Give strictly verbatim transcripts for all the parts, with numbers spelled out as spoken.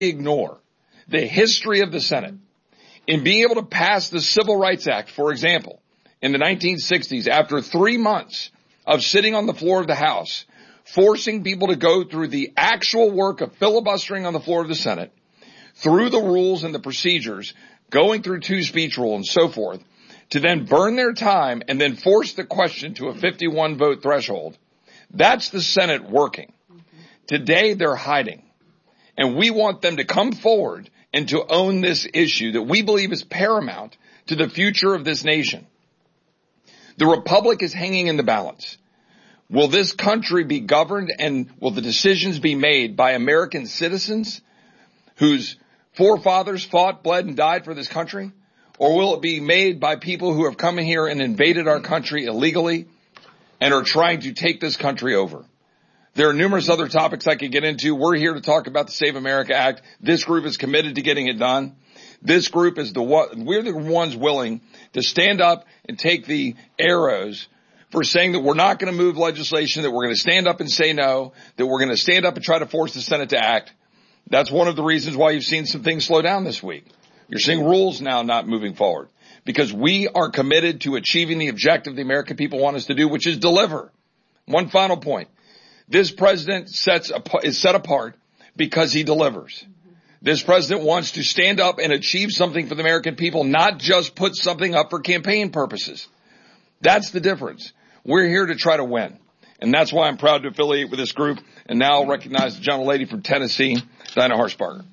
ignore the history of the Senate in being able to pass the Civil Rights Act, for example, in the nineteen sixties, after three months of sitting on the floor of the House, forcing people to go through the actual work of filibustering on the floor of the Senate, through the rules and the procedures, going through two-speech rule and so forth, to then burn their time and then force the question to a fifty-one vote threshold. That's the Senate working. Today they're hiding. And we want them to come forward and to own this issue that we believe is paramount to the future of this nation. The republic is hanging in the balance. Will this country be governed and will the decisions be made by American citizens whose forefathers fought, bled, and died for this country? Or will it be made by people who have come in here and invaded our country illegally and are trying to take this country over? There are numerous other topics I could get into. We're here to talk about the Save America Act. This group is committed to getting it done. This group is the one, we're the ones willing to stand up and take the arrows for saying that we're not going to move legislation, that we're going to stand up and say no, that we're going to stand up and try to force the Senate to act. That's one of the reasons why you've seen some things slow down this week. You're seeing rules now not moving forward because we are committed to achieving the objective the American people want us to do, which is deliver. One final point. This president sets is set apart because he delivers. This president wants to stand up and achieve something for the American people, not just put something up for campaign purposes. That's the difference. We're here to try to win. And that's why I'm proud to affiliate with this group. And now I'll recognize the gentlelady from Tennessee, Dinah Harshbarger.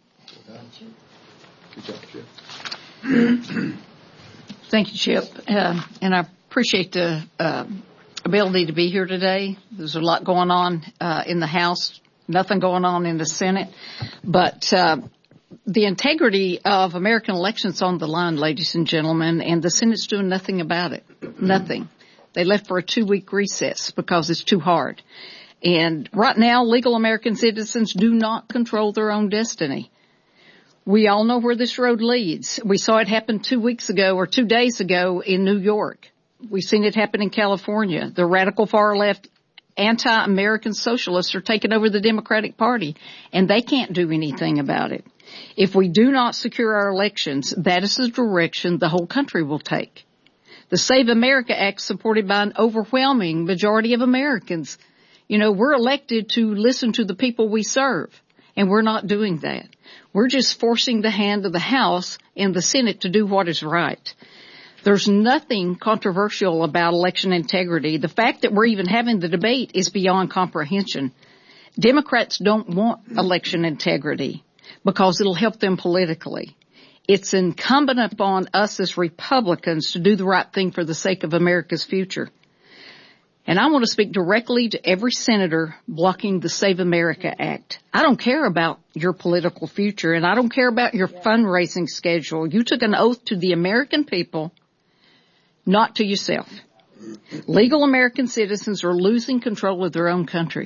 Good job, Chip. Thank you, Chip. Uh, and I appreciate the uh, ability to be here today. There's a lot going on uh, in the House, nothing going on in the Senate. But uh, the integrity of American elections on the line, ladies and gentlemen, and the Senate's doing nothing about it. Nothing. They left for a two-week recess because it's too hard. And right now, legal American citizens do not control their own destiny. We all know where this road leads. We saw it happen two weeks ago or two days ago in New York. We've seen it happen in California. The radical far-left anti-American socialists are taking over the Democratic Party, and they can't do anything about it. If we do not secure our elections, that is the direction the whole country will take. The Save America Act, supported by an overwhelming majority of Americans. You know, we're elected to listen to the people we serve, and we're not doing that. We're just forcing the hand of the House and the Senate to do what is right. There's nothing controversial about election integrity. The fact that we're even having the debate is beyond comprehension. Democrats don't want election integrity because it'll help them politically. It's incumbent upon us as Republicans to do the right thing for the sake of America's future. And I want to speak directly to every senator blocking the Save America Act. I don't care about your political future, and I don't care about your fundraising schedule. You took an oath to the American people, not to yourself. Legal American citizens are losing control of their own country.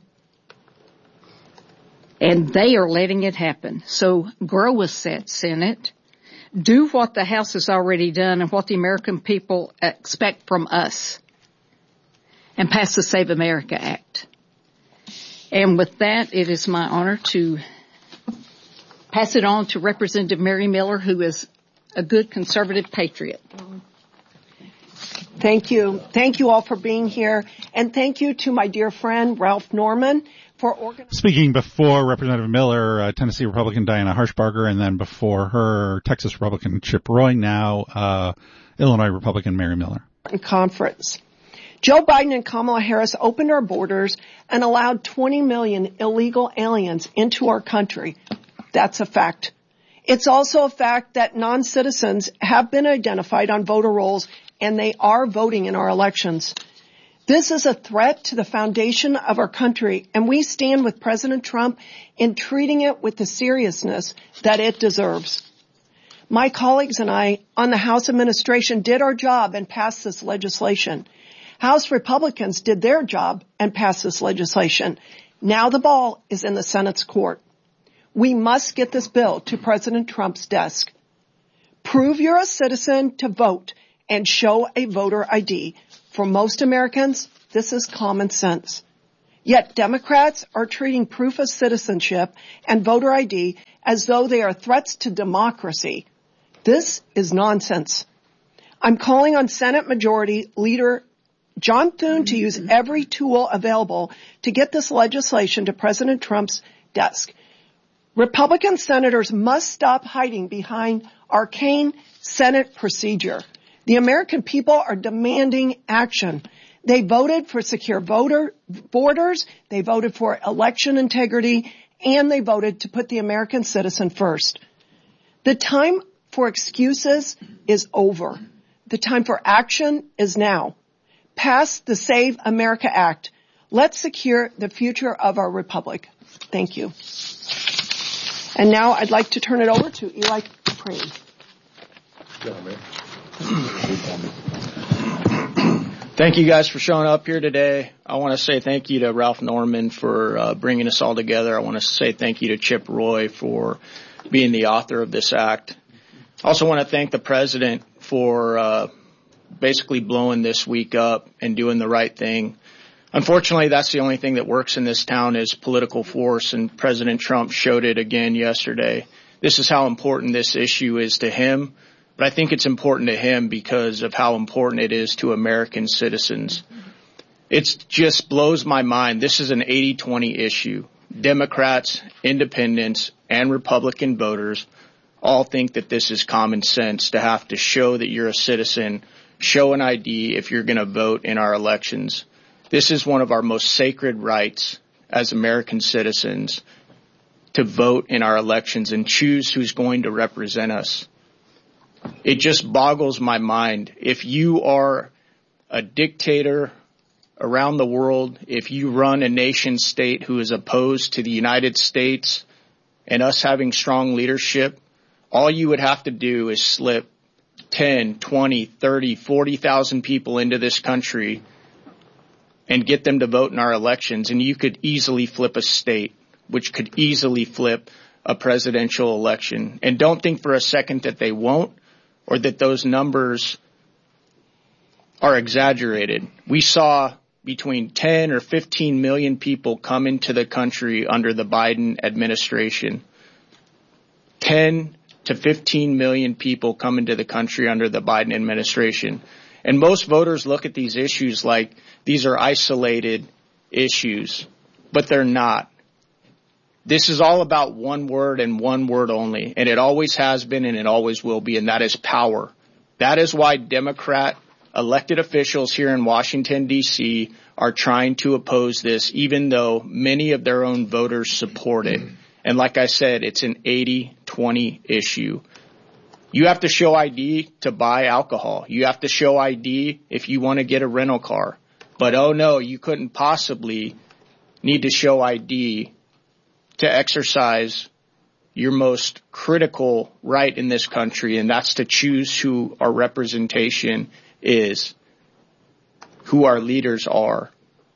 And they are letting it happen. So grow a set, Senate. Do what the House has already done and what the American people expect from us. And pass the Save America Act. And with that, it is my honor to pass it on to Representative Mary Miller, who is a good conservative patriot. Thank you. Thank you all for being here. And thank you to my dear friend, Ralph Norman, for organizing. Speaking before Representative Miller, uh, Tennessee Republican Diana Harshbarger, and then before her, Texas Republican Chip Roy, now uh, Illinois Republican Mary Miller. Conference. Joe Biden and Kamala Harris opened our borders and allowed twenty million illegal aliens into our country. That's a fact. It's also a fact that non-citizens have been identified on voter rolls and they are voting in our elections. This is a threat to the foundation of our country, and we stand with President Trump in treating it with the seriousness that it deserves. My colleagues and I on the House administration did our job and passed this legislation. House Republicans did their job and passed this legislation. Now the ball is in the Senate's court. We must get this bill to President Trump's desk. Prove you're a citizen to vote and show a voter I D. For most Americans, this is common sense. Yet Democrats are treating proof of citizenship and voter I D as though they are threats to democracy. This is nonsense. I'm calling on Senate Majority Leader John Thune to use every tool available to get this legislation to President Trump's desk. Republican senators must stop hiding behind arcane Senate procedure. The American people are demanding action. They voted for secure voter borders, they voted for election integrity, and they voted to put the American citizen first. The time for excuses is over. The time for action is now. Pass the Save America Act. Let's secure the future of our republic. Thank you. And now I'd like to turn it over to Eli Crane. Thank you guys for showing up here today. I want to say thank you to Ralph Norman for uh, bringing us all together. I want to say thank you to Chip Roy for being the author of this act. I also want to thank the president for uh, basically blowing this week up and doing the right thing. Unfortunately, that's the only thing that works in this town is political force, and President Trump showed it again yesterday. This is how important this issue is to him, but I think it's important to him because of how important it is to American citizens. It just blows my mind. This is an eighty twenty issue. Democrats, independents, and Republican voters all think that this is common sense to have to show that you're a citizen, show an I D if you're going to vote in our elections. This is one of our most sacred rights as American citizens to vote in our elections and choose who's going to represent us. It just boggles my mind. If you are a dictator around the world, if you run a nation state who is opposed to the United States and us having strong leadership, all you would have to do is slip ten, twenty, thirty, forty thousand people into this country and get them to vote in our elections, and you could easily flip a state, which could easily flip a presidential election. And don't think for a second that they won't or that those numbers are exaggerated. We saw between ten or fifteen million people come into the country under the Biden administration. ten to fifteen million people come into the country under the Biden administration. And most voters look at these issues like these are isolated issues, but they're not. This is all about one word and one word only, and it always has been and it always will be, and that is power. That is why Democrat elected officials here in Washington, D C are trying to oppose this, even though many of their own voters support it. And like I said, it's an eighty twenty issue. You have to show I D to buy alcohol. You have to show I D if you want to get a rental car. But oh no, you couldn't possibly need to show I D to exercise your most critical right in this country, and that's to choose who our representation is, who our leaders are.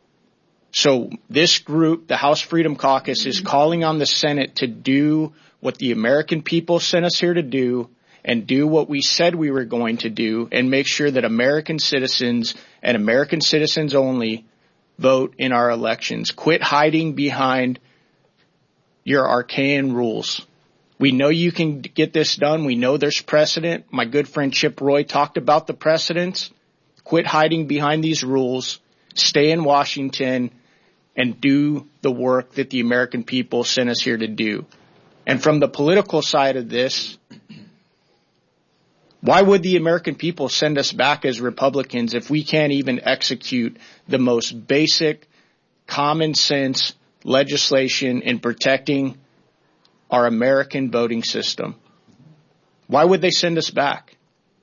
So this group, the House Freedom Caucus, is calling on the Senate to do what the American people sent us here to do and do what we said we were going to do and make sure that American citizens and American citizens only vote in our elections. Quit hiding behind your arcane rules. We know you can get this done. We know there's precedent. My good friend Chip Roy talked about the precedents. Quit hiding behind these rules. Stay in Washington and do the work that the American people sent us here to do. And from the political side of this, why would the American people send us back as Republicans if we can't even execute the most basic, common sense legislation in protecting our American voting system? Why would they send us back?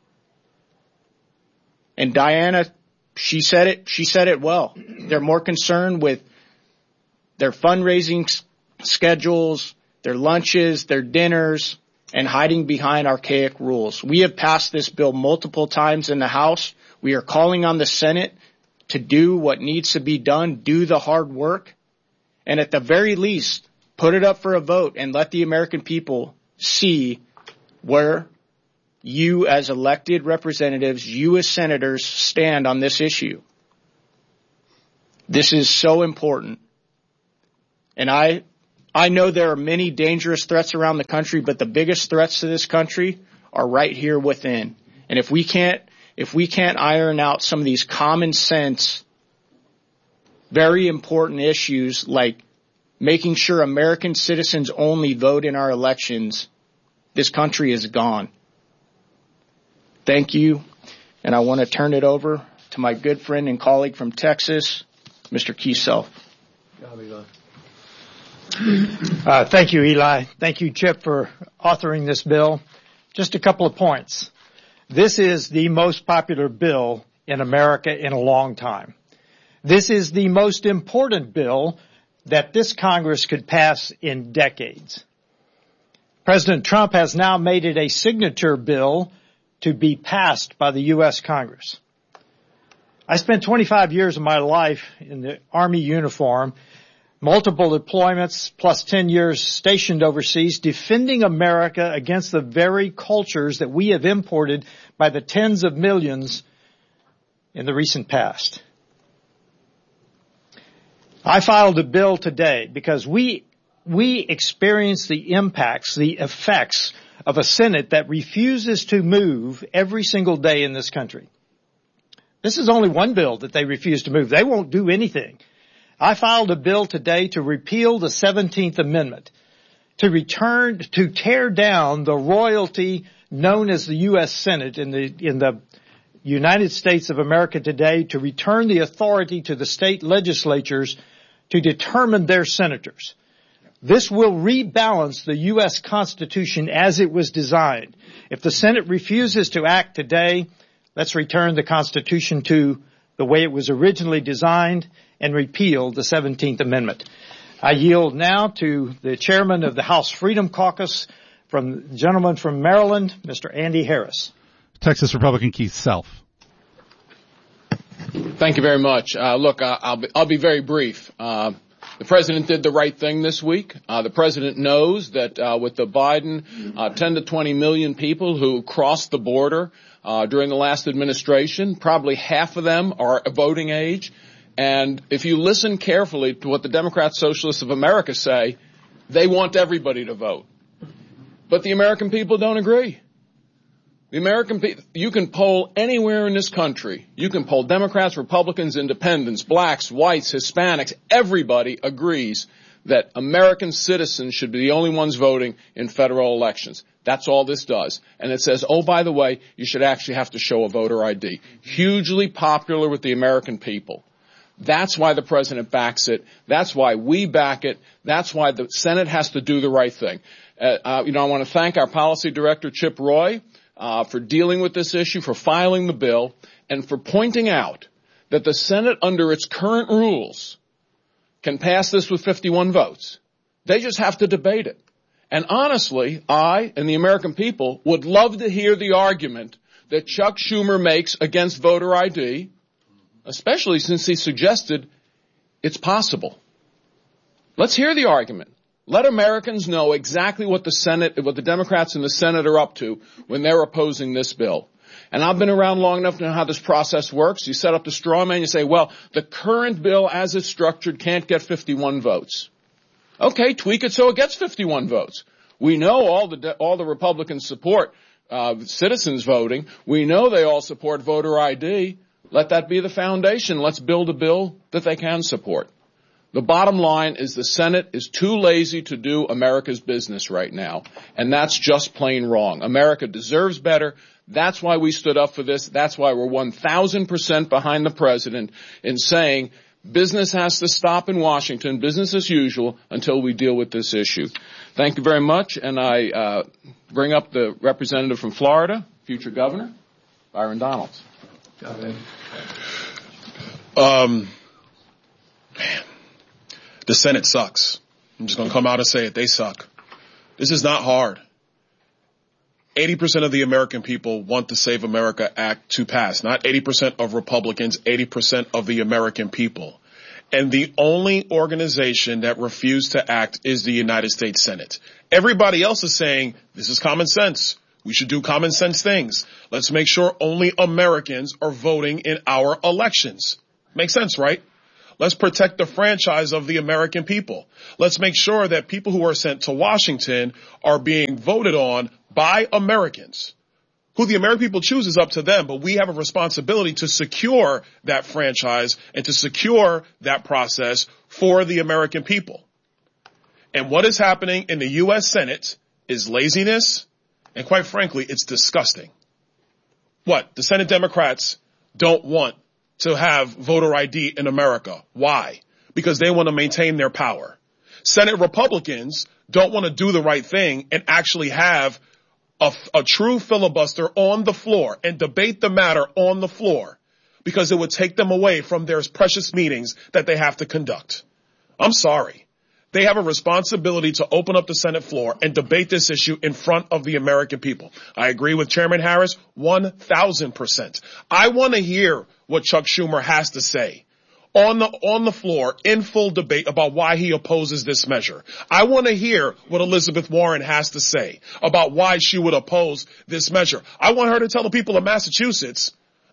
And Diana, she said it, she said it well. They're more concerned with their fundraising s- schedules, their lunches, their dinners, and hiding behind archaic rules. We have passed this bill multiple times in the House. We are calling on the Senate to do what needs to be done, do the hard work, and at the very least, put it up for a vote and let the American people see where you as elected representatives, you as senators stand on this issue. This is so important. And I, I know there are many dangerous threats around the country, but the biggest threats to this country are right here within. And if we can't, if we can't iron out some of these common sense, very important issues like making sure American citizens only vote in our elections, this country is gone. Thank you. And I want to turn it over to my good friend and colleague from Texas, Mister Keith Self. Uh, thank you, Eli. Thank you, Chip, for authoring this bill. Just a couple of points. This is the most popular bill in America in a long time. This is the most important bill that this Congress could pass in decades. President Trump has now made it a signature bill to be passed by the U S Congress. I spent twenty-five years of my life in the Army uniform, multiple deployments, plus ten years stationed overseas, defending America against the very cultures that we have imported by the tens of millions in the recent past. I filed a bill today because we, we experience the impacts, the effects of a Senate that refuses to move every single day in this country. This is only one bill that they refuse to move. They won't do anything. I filed a bill today to repeal the seventeenth Amendment, to return, to tear down the royalty known as the U S Senate in the, in the United States of America today, to return the authority to the state legislatures to determine their senators. This will rebalance the U S Constitution as it was designed. If the Senate refuses to act today, let's return the Constitution to the way it was originally designed and repeal the seventeenth Amendment. I yield now to the chairman of the House Freedom Caucus, from the gentleman from Maryland, Mister Andy Harris. Texas Republican Keith Self. Thank you very much. Uh, look, uh, I'll, be, I'll be very brief. Uh, the president did the right thing this week. Uh, the president knows that uh, with the Biden uh, ten to twenty million people who crossed the border uh, during the last administration, probably half of them are voting age. And if you listen carefully to what the Democrat Socialists of America say, they want everybody to vote. But the American people don't agree. The American people, you can poll anywhere in this country. You can poll Democrats, Republicans, Independents, blacks, whites, Hispanics. Everybody agrees that American citizens should be the only ones voting in federal elections. That's all this does. And it says, oh, by the way, you should actually have to show a voter I D. Hugely popular with the American people. That's why the president backs it. That's why we back it. That's why the Senate has to do the right thing. Uh, uh, you know, I want to thank our policy director, Chip Roy, uh, for dealing with this issue, for filing the bill, and for pointing out that the Senate, under its current rules, can pass this with fifty-one votes. They just have to debate it. And honestly, I and the American people would love to hear the argument that Chuck Schumer makes against voter I D, especially since he suggested it's possible. Let's hear the argument. Let Americans know exactly what the Senate, what the Democrats in the Senate are up to when they're opposing this bill. And I've been around long enough to know how this process works. You set up the straw man, you say, well, the current bill as it's structured can't get fifty-one votes. Okay, tweak it so it gets fifty-one votes. We know all the, all the Republicans support uh, citizens voting. We know they all support voter I D. Let that be the foundation. Let's build a bill that they can support. The bottom line is the Senate is too lazy to do America's business right now, and that's just plain wrong. America deserves better. That's why we stood up for this. That's why we're one thousand percent behind the president in saying business has to stop in Washington, business as usual, until we deal with this issue. Thank you very much, and I uh, bring up the representative from Florida, future governor, Byron Donalds. Um, man, the Senate sucks. I'm just going to come out and say it. They suck. This is not hard. eighty percent of the American people want the Save America Act to pass. Not eighty percent of Republicans, eighty percent of the American people. And the only organization that refused to act is the United States Senate. Everybody else is saying, this is common sense. We should do common sense things. Let's make sure only Americans are voting in our elections. Makes sense, right? Let's protect the franchise of the American people. Let's make sure that people who are sent to Washington are being voted on by Americans. Who the American people choose is up to them, but we have a responsibility to secure that franchise and to secure that process for the American people. And what is happening in the U S Senate is laziness, and quite frankly, it's disgusting. What? The Senate Democrats don't want to have voter I D in America. Why? Because they want to maintain their power. Senate Republicans don't want to do the right thing and actually have a, a true filibuster on the floor and debate the matter on the floor, because it would take them away from their precious meetings that they have to conduct. I'm sorry. They have a responsibility to open up the Senate floor and debate this issue in front of the American people. I agree with Chairman Harris one thousand percent. I want to hear what Chuck Schumer has to say on the, on the floor in full debate about why he opposes this measure. I want to hear what Elizabeth Warren has to say about why she would oppose this measure. I want her to tell the people of Massachusetts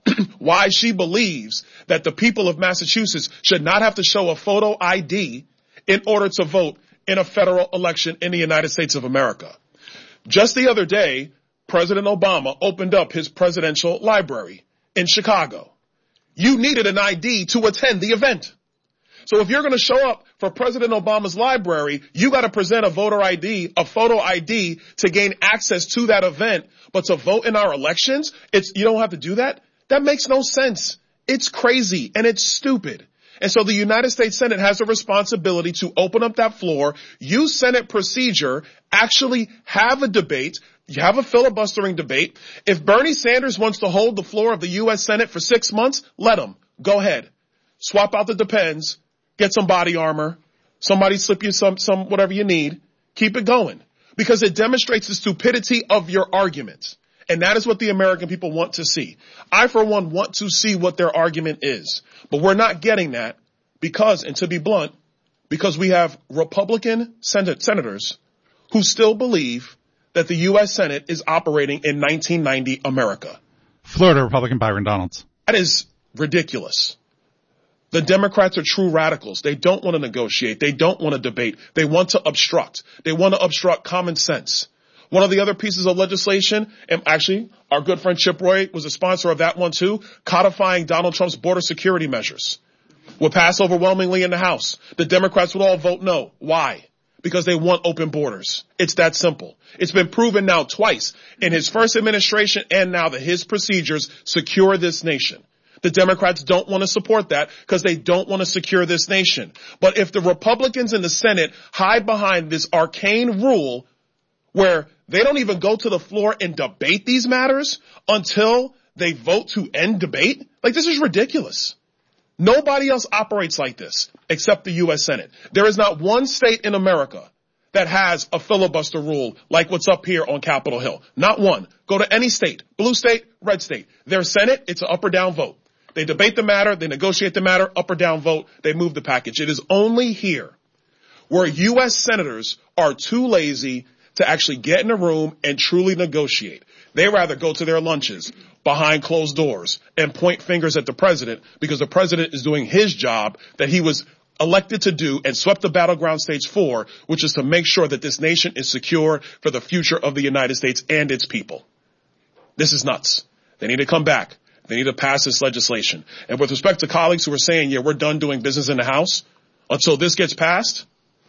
why she believes that the people of Massachusetts should not have to show a photo I D in order to vote in a federal election in the United States of America. Just the other day, President Obama opened up his presidential library in Chicago. You needed an I D to attend the event. So if you're going to show up for President Obama's library, you got to present a voter I D, a photo I D to gain access to that event. But to vote in our elections, it's, you don't have to do that? That makes no sense. It's crazy and it's stupid. And so the United States Senate has a responsibility to open up that floor, use Senate procedure, actually have a debate, have a filibustering debate. If Bernie Sanders wants to hold the floor of the U S Senate for six months, let him. Go ahead. Swap out the Depends, get some body armor, somebody slip you some, some, whatever you need. Keep it going, because it demonstrates the stupidity of your arguments. And that is what the American people want to see. I, for one, want to see what their argument is. But we're not getting that because, and to be blunt, because we have Republican Senate senators who still believe that the U S Senate is operating in nineteen ninety America. Florida Republican Byron Donalds. That is ridiculous. The Democrats are true radicals. They don't want to negotiate. They don't want to debate. They want to obstruct. They want to obstruct common sense. One of the other pieces of legislation, and actually our good friend Chip Roy was a sponsor of that one too, codifying Donald Trump's border security measures, would pass overwhelmingly in the House. The Democrats would all vote no. Why? Because they want open borders. It's that simple. It's been proven now twice in his first administration and now that his procedures secure this nation. The Democrats don't want to support that because they don't want to secure this nation. But if the Republicans in the Senate hide behind this arcane rule where they don't even go to the floor and debate these matters until they vote to end debate, like, this is ridiculous. Nobody else operates like this except the U S Senate. There is not one state in America that has a filibuster rule like what's up here on Capitol Hill. Not one. Go to any state, blue state, red state. Their Senate, it's an up or down vote. They debate the matter, they negotiate the matter, up or down vote, they move the package. It is only here where U S senators are too lazy to actually get in a room and truly negotiate. They rather go to their lunches behind closed doors and point fingers at the president because the president is doing his job that he was elected to do and swept the battleground stage for, which is to make sure that this nation is secure for the future of the United States and its people. This is nuts. They need to come back. They need to pass this legislation. And with respect to colleagues who are saying, yeah, we're done doing business in the House until this gets passed,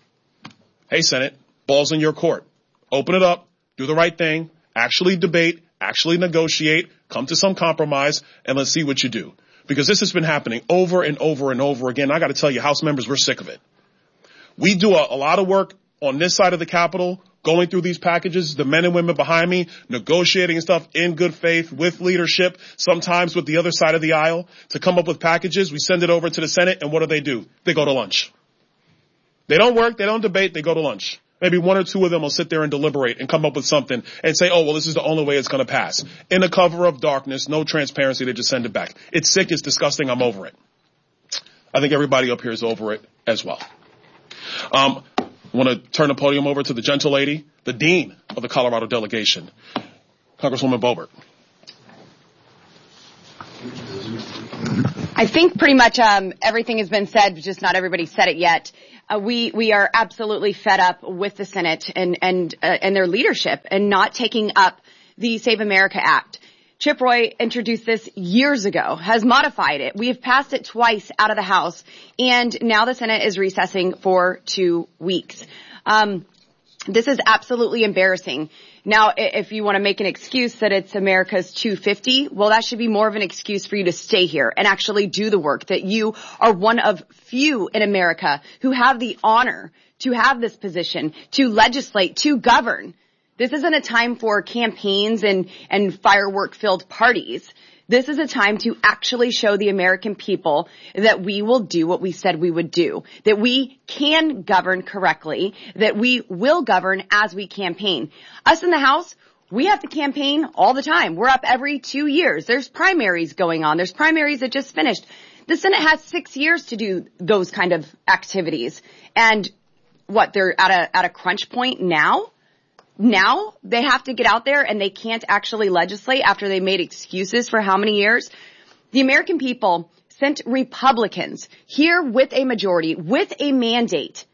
hey, Senate, ball's in your court. Open it up, do the right thing, actually debate, actually negotiate, come to some compromise, and let's see what you do. Because this has been happening over and over and over again. I got to tell you, House members, we're sick of it. We do a, a lot of work on this side of the Capitol, going through these packages, the men and women behind me, negotiating and stuff in good faith with leadership, sometimes with the other side of the aisle, to come up with packages. We send it over to the Senate, and what do they do? They go to lunch. They don't work, they don't debate, they go to lunch. Maybe one or two of them will sit there and deliberate and come up with something and say, oh, well, this is the only way it's going to pass. In the cover of darkness, no transparency, they just send it back. It's sick, it's disgusting, I'm over it. I think everybody up here is over it as well. Um, I want to turn the podium over to the gentle lady, the dean of the Colorado delegation, Congresswoman Boebert. I think pretty much um, everything has been said, just not everybody said it yet. Uh, we we are absolutely fed up with the Senate and and uh, and their leadership and not taking up the Save America Act. Chip Roy introduced this years ago, has modified it. We have passed it twice out of the House, and now the Senate is recessing for two weeks. Um, this is absolutely embarrassing. Now, if you want to make an excuse that it's America's two fifty, well, that should be more of an excuse for you to stay here and actually do the work, that you are one of few in America who have the honor to have this position, to legislate, to govern. This isn't a time for campaigns and, and firework-filled parties. This is a time to actually show the American people that we will do what we said we would do, that we can govern correctly, that we will govern as we campaign. Us in the House, we have to campaign all the time. We're up every two years. There's primaries going on. There's primaries that just finished. The Senate has six years to do those kind of activities. And what, they're at a, at a crunch point now? Now they have to get out there and they can't actually legislate after they made excuses for how many years? The American people sent Republicans here with a majority, with a mandate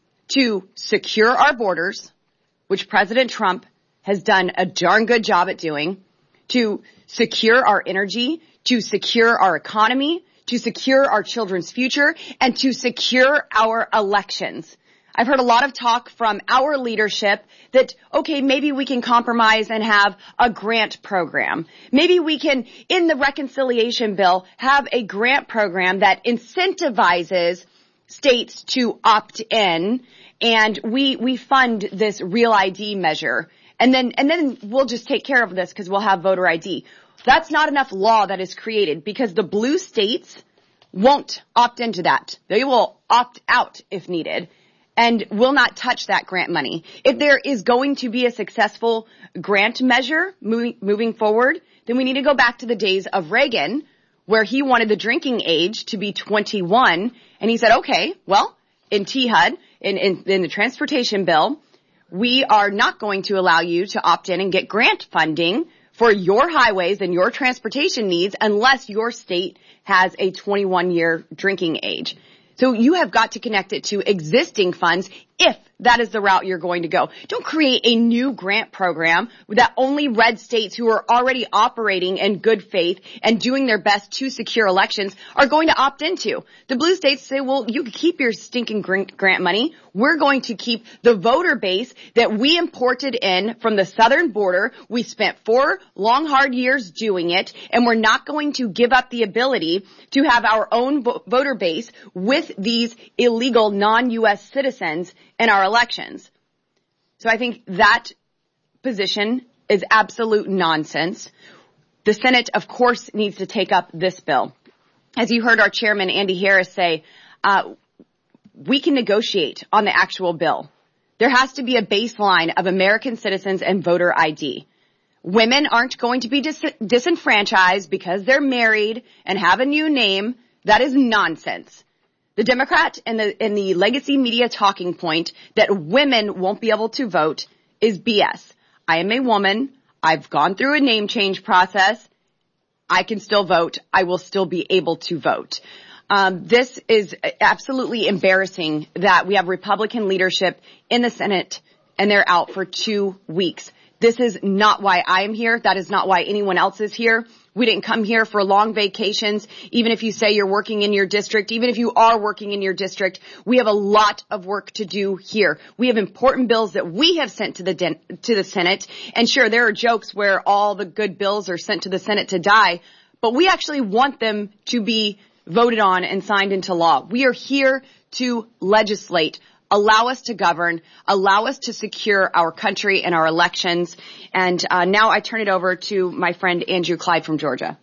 to secure our borders, which President Trump has done a darn good job at doing, to secure our energy, to secure our economy, to secure our children's future, and to secure our elections. I've heard a lot of talk from our leadership that, okay, maybe we can compromise and have a grant program. Maybe we can, in the reconciliation bill, have a grant program that incentivizes states to opt in, and we, we fund this Real I D measure. And then, and then we'll just take care of this because we'll have voter I D. That's not enough law that is created because the blue states won't opt into that. They will opt out if needed, and will not touch that grant money. If there is going to be a successful grant measure moving, moving forward, then we need to go back to the days of Reagan, where he wanted the drinking age to be twenty-one, and he said, okay, well, in T H U D, in, in, in the transportation bill, we are not going to allow you to opt in and get grant funding for your highways and your transportation needs unless your state has a twenty-one year drinking age. So you have got to connect it to existing funds if that is the route you're going to go. Don't create a new grant program that only red states who are already operating in good faith and doing their best to secure elections are going to opt into. The blue states say, well, you can keep your stinking grant money. We're going to keep the voter base that we imported in from the southern border. We spent four long, hard years doing it, and we're not going to give up the ability to have our own voter base with these illegal non-U S citizens in our elections. So I think that position is absolute nonsense. The Senate, of course, needs to take up this bill. As you heard our chairman, Andy Harris, say, uh, we can negotiate on the actual bill. There has to be a baseline of American citizens and voter I D. Women aren't going to be dis- disenfranchised because they're married and have a new name. That is nonsense. The Democrat and the, and the legacy media talking point that women won't be able to vote is B S. I am a woman. I've gone through a name change process. I can still vote. I will still be able to vote. Um, this is absolutely embarrassing that we have Republican leadership in the Senate and they're out for two weeks. This is not why I am here. That is not why anyone else is here. We didn't come here for long vacations. Even if you say you're working in your district, even if you are working in your district, we have a lot of work to do here. We have important bills that we have sent to the den- to the Senate. And sure, there are jokes where all the good bills are sent to the Senate to die, but we actually want them to be voted on and signed into law. We are here to legislate. Allow us to govern, allow us to secure our country and our elections. And uh, now I turn it over to my friend Andrew Clyde from Georgia.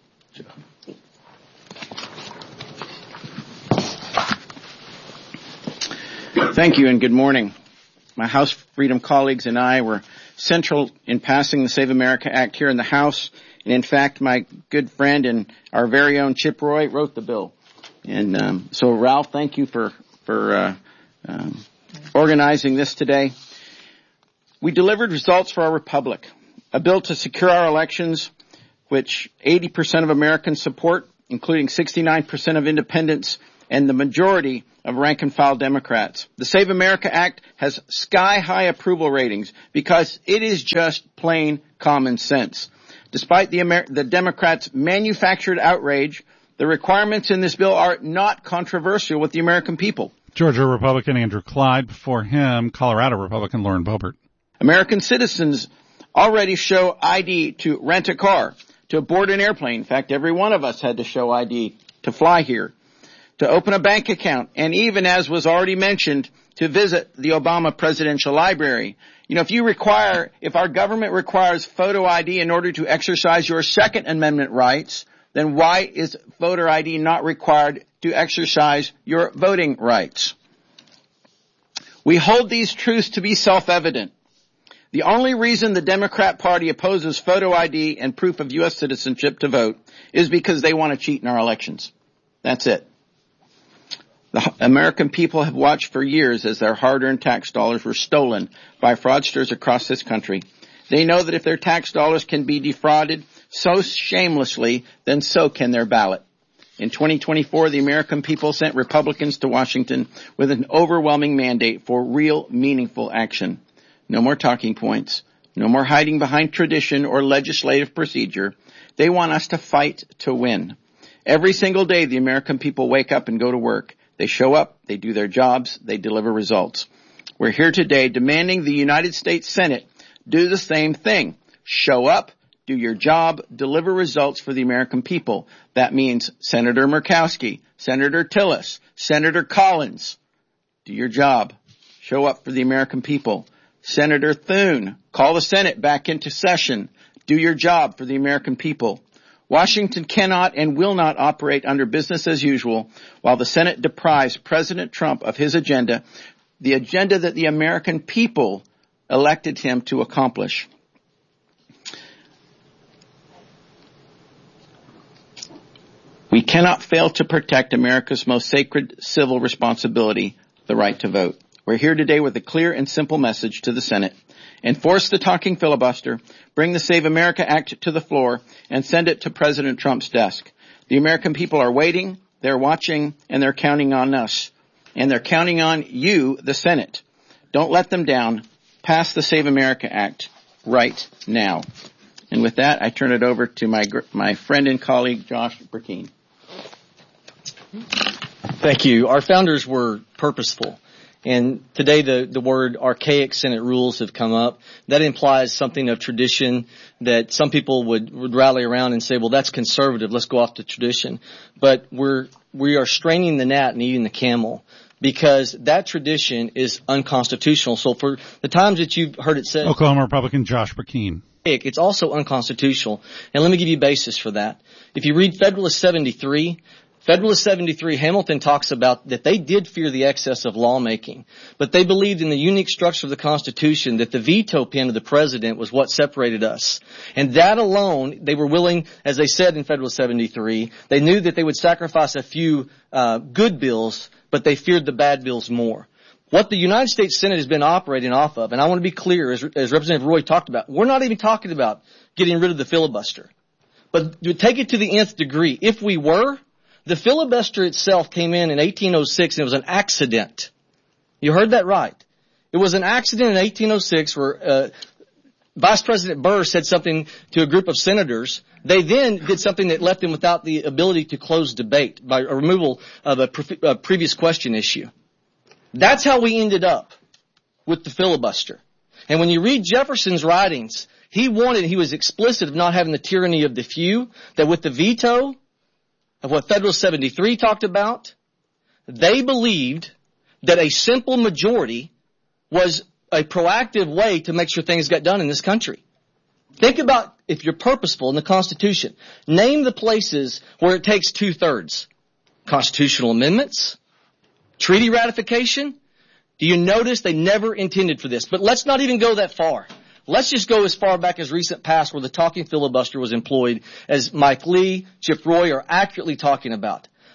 Thank you and good morning. My House Freedom colleagues and I were central in passing the Save America Act here in the House. And in fact, my good friend and our very own Chip Roy wrote the bill. And um, so, Ralph, thank you for, for uh, Um, organizing this today. We delivered results for our republic, a bill to secure our elections, which eighty percent of Americans support, including sixty-nine percent of independents and the majority of rank-and-file Democrats. The Save America Act has sky-high approval ratings because it is just plain common sense. Despite the, Amer- the Democrats' manufactured outrage, the requirements in this bill are not controversial with the American people. Georgia Republican Andrew Clyde. Before him, Colorado Republican Lauren Boebert. American citizens already show I D to rent a car, to board an airplane. In fact, every one of us had to show I D to fly here, to open a bank account, and even, as was already mentioned, to visit the Obama Presidential Library. You know, if you require, if our government requires photo I D in order to exercise your Second Amendment rights, then why is voter I D not required to exercise your voting rights? We hold these truths to be self-evident. The only reason the Democrat Party opposes photo I D and proof of U S citizenship to vote is because they want to cheat in our elections. That's it. The American people have watched for years as their hard-earned tax dollars were stolen by fraudsters across this country. They know that if their tax dollars can be defrauded so shamelessly, then so can their ballot. In twenty twenty-four, the American people sent Republicans to Washington with an overwhelming mandate for real, meaningful action. No more talking points. No more hiding behind tradition or legislative procedure. They want us to fight to win. Every single day, the American people wake up and go to work. They show up, they do their jobs, they deliver results. We're here today demanding the United States Senate do the same thing. Show up, do your job, deliver results for the American people. That means Senator Murkowski, Senator Tillis, Senator Collins. Do your job. Show up for the American people. Senator Thune, call the Senate back into session. Do your job for the American people. Washington cannot and will not operate under business as usual while the Senate deprives President Trump of his agenda, the agenda that the American people elected him to accomplish. We cannot fail to protect America's most sacred civil responsibility, the right to vote. We're here today with a clear and simple message to the Senate. Enforce the talking filibuster, bring the Save America Act to the floor, and send it to President Trump's desk. The American people are waiting, they're watching, and they're counting on us. And they're counting on you, the Senate. Don't let them down. Pass the Save America Act right now. And with that, I turn it over to my my friend and colleague, Josh Burkeen. Thank you. Our founders were purposeful. And today the, the word archaic Senate rules have come up. That implies something of tradition that some people would, would rally around and say, well, that's conservative. Let's go off to tradition. But we're, we are straining the gnat and eating the camel because that tradition is unconstitutional. So for the times that you've heard it said, Oklahoma Republican Josh Burkeen. It's also unconstitutional. And let me give you a basis for that. If you read Federalist seventy-three, Federalist seventy-three, Hamilton talks about that they did fear the excess of lawmaking, but they believed in the unique structure of the Constitution that the veto pen of the president was what separated us. And that alone, they were willing, as they said in Federalist seventy-three, they knew that they would sacrifice a few uh, good bills, but they feared the bad bills more. What the United States Senate has been operating off of, and I want to be clear, as, as Representative Roy talked about, we're not even talking about getting rid of the filibuster. But to take it to the nth degree, if we were, the filibuster itself came in in eighteen oh six and it was an accident. You heard that right. It was an accident in eighteen oh six where uh, Vice President Burr said something to a group of senators. They then did something that left them without the ability to close debate by a removal of a, pre- a previous question issue. That's how we ended up with the filibuster. And when you read Jefferson's writings, he wanted, he was explicit of not having the tyranny of the few, that with the veto of what Federalist seventy-three talked about, they believed that a simple majority was a proactive way to make sure things got done in this country. Think about if you're purposeful in the Constitution. Name the places where it takes two-thirds. Constitutional amendments, treaty ratification. Do you notice they never intended for this? But let's not even go that far. Let's just go as far back as recent past where the talking filibuster was employed, as Mike Lee, Chip Roy are accurately talking about.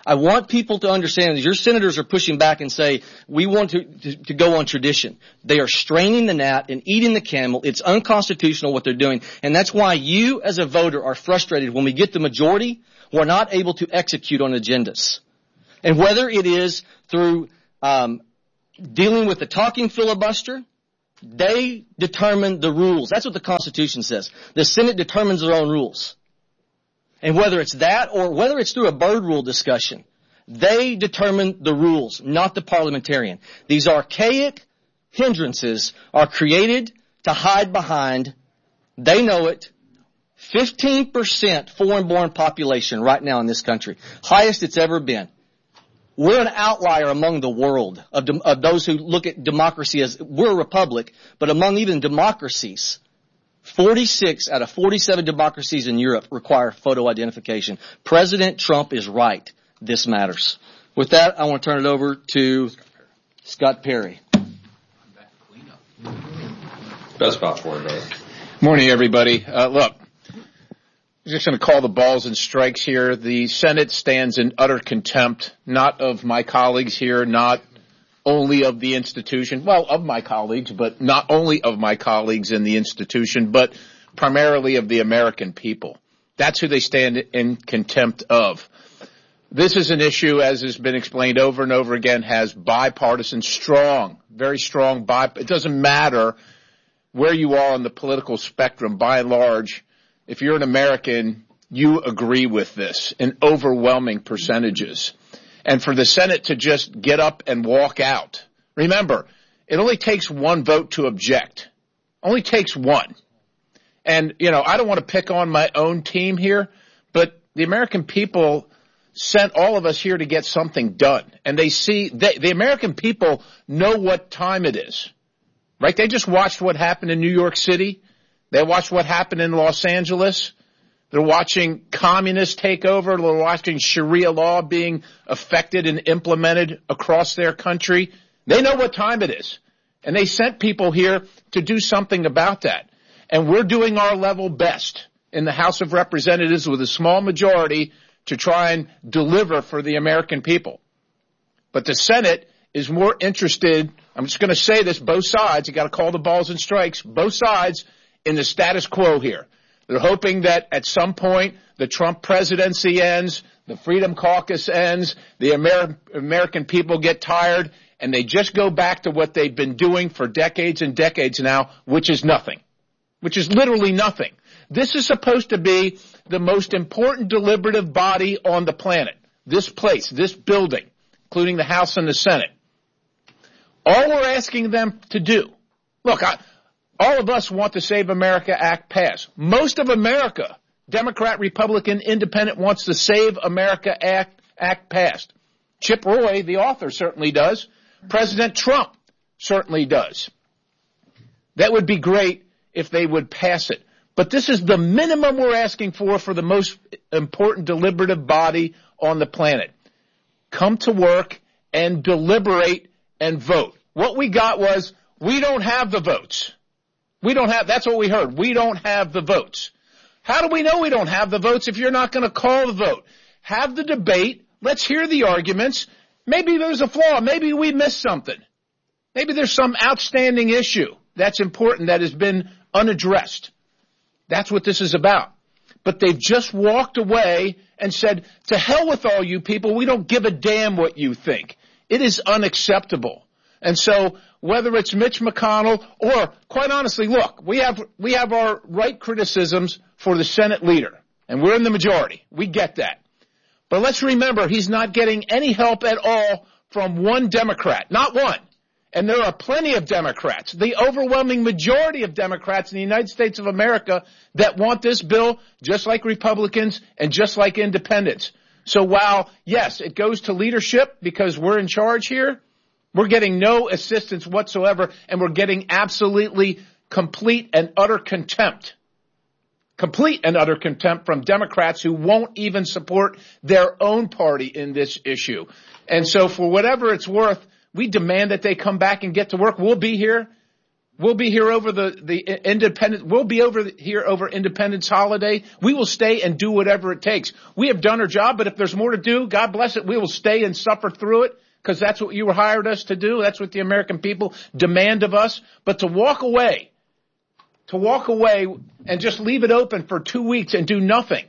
I want people to understand that your senators are pushing back and say, we want to, to, to go on tradition. They are straining the gnat and eating the camel. It's unconstitutional what they're doing. And that's why you as a voter are frustrated when we get the majority, we're not able to execute on agendas. And whether it is through um, dealing with the talking filibuster, they determine the rules. That's what the Constitution says. The Senate determines their own rules. And whether it's that or whether it's through a bird rule discussion, they determine the rules, not the parliamentarian. These archaic hindrances are created to hide behind, they know it, fifteen percent foreign-born population right now in this country. Highest it's ever been. We're an outlier among the world of, de- of those who look at democracy as we're a republic, but among even democracies, forty-six out of forty-seven democracies in Europe require photo identification. President Trump is right. This matters. With that, I want to turn it over to Scott Perry. Best spot for it, brother. Morning, everybody. Uh, look. I'm just going to call the balls and strikes here. The Senate stands in utter contempt, not of my colleagues here, not only of the institution, well, of my colleagues, but not only of my colleagues in the institution, but primarily of the American people. That's who they stand in contempt of. This is an issue, as has been explained over and over again, has bipartisan, strong, very strong, bi- it doesn't matter where you are on the political spectrum, by and large. If you're an American, you agree with this in overwhelming percentages. And for the Senate to just get up and walk out. Remember, it only takes one vote to object. Only takes one. And, you know, I don't want to pick on my own team here, but the American people sent all of us here to get something done. And they see, they, the American people know what time it is. Right? They just watched what happened in New York City. They watched what happened in Los Angeles. They're watching communists take over. They're watching Sharia law being affected and implemented across their country. They know what time it is. And they sent people here to do something about that. And we're doing our level best in the House of Representatives with a small majority to try and deliver for the American people. But the Senate is more interested, I'm just going to say this, both sides, you got to call the balls and strikes, both sides, in the status quo here. They're hoping that at some point the Trump presidency ends, the Freedom Caucus ends, the Amer- American people get tired, and they just go back to what they've been doing for decades and decades now, which is nothing. Which is literally nothing. This is supposed to be the most important deliberative body on the planet. This place, this building, including the House and the Senate. All we're asking them to do, look, I, all of us want the Save America Act passed. Most of America, Democrat, Republican, Independent, wants the Save America Act, Act passed. Chip Roy, the author, certainly does. President Trump certainly does. That would be great if they would pass it. But this is the minimum we're asking for for the most important deliberative body on the planet. Come to work and deliberate and vote. What we got was, we don't have the votes. We don't have, that's what we heard. We don't have the votes. How do we know we don't have the votes if you're not going to call the vote? Have the debate. Let's hear the arguments. Maybe there's a flaw. Maybe we missed something. Maybe there's some outstanding issue that's important that has been unaddressed. That's what this is about. But they've just walked away and said, to hell with all you people. We don't give a damn what you think. It is unacceptable. And so whether it's Mitch McConnell or, quite honestly, look, we have we have our right criticisms for the Senate leader, and we're in the majority. We get that. But let's remember, he's not getting any help at all from one Democrat, not one. And there are plenty of Democrats, the overwhelming majority of Democrats in the United States of America that want this bill just like Republicans and just like independents. So while, yes, it goes to leadership because we're in charge here, we're getting no assistance whatsoever, and we're getting absolutely complete and utter contempt. Complete and utter contempt from Democrats who won't even support their own party in this issue. And so for whatever it's worth, we demand that they come back and get to work. We'll be here. We'll be here over the, the independent, we'll be over the, here over Independence holiday. We will stay and do whatever it takes. We have done our job, but if there's more to do, God bless it, we will stay and suffer through it because that's what you hired us to do. That's what the American people demand of us. But to walk away, to walk away and just leave it open for two weeks and do nothing